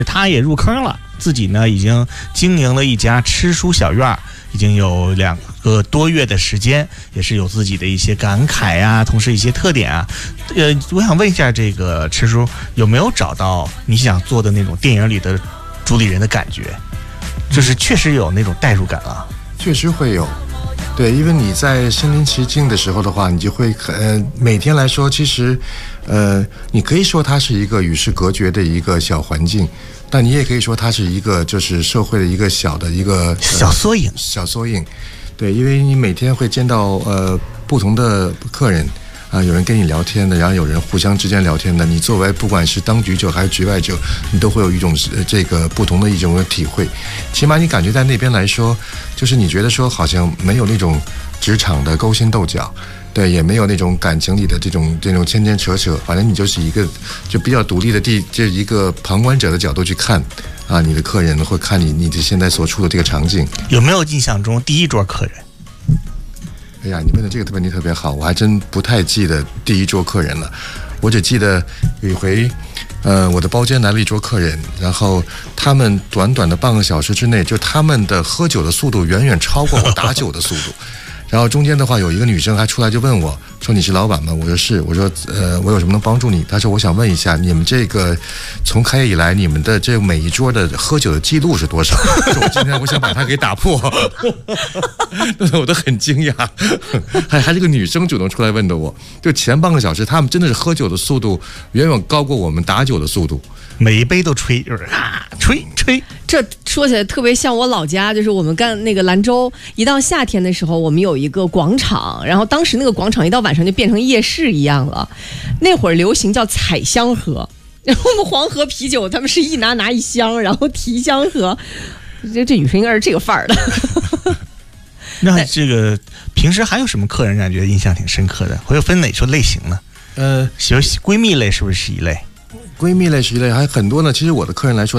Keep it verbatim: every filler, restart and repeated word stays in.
他也入坑了，自己呢已经经营了一家吃书小院，已经有两个多月的时间，也是有自己的一些感慨啊，同时一些特点啊。呃，我想问一下，这个吃书有没有找到你想做的那种电影里的主理人的感觉？就是确实有那种代入感啊。 确实会有。对，因为你在身临其境的时候的话，你就会呃每天来说，其实呃你可以说它是一个与世隔绝的一个小环境，但你也可以说它是一个就是社会的一个小的一个、呃、 小缩影， 小缩影。对，因为你每天会见到呃不同的客人啊、呃，有人跟你聊天的，然后有人互相之间聊天的。你作为不管是当局者还是局外者，你都会有一种呃这个不同的一种体会。起码你感觉在那边来说，就是你觉得说好像没有那种职场的勾心斗角，对，也没有那种感情里的这种这种牵牵扯扯，反正你就是一个就比较独立的地这一个旁观者的角度去看啊，你的客人会看你你的现在所处的这个场景。 有没有印象中第一桌客人？ 哎呀，你问的这个问题特别好，我还真不太记得第一桌客人了，我只记得有一回，呃，我的包间来了一桌客人，然后他们短短的半个小时之内，就他们的喝酒的速度远远超过我打酒的速度。然后中间的话，有一个女生还出来就问我说：“你是老板吗？”我说是。我说：“呃，我有什么能帮助你？”她说：“我想问一下，你们这个从开业以来，你们的这每一桌的喝酒的记录是多少？”我今天我想把它给打破，我都很惊讶，还还是个女生主动出来问的我。就前半个小时，他们真的是喝酒的速度远远高过我们打酒的速度。 每一杯都吹，就是啊，吹吹。 这说起来特别像我老家，就是我们干那个兰州，一到夏天的时候，我们有一个广场，然后当时那个广场一到晚上就变成夜市一样了。那会儿流行叫采香喝，然后我们黄河啤酒，他们是一拿拿一箱，然后提香喝。这这女生应该是这个范儿的。 那这个平时还有什么客人感觉印象挺深刻的？会有分哪种类型呢？呃，喜欢闺蜜类是不是是一类？ 闺蜜类是一类，还有很多呢。其实我的客人来说。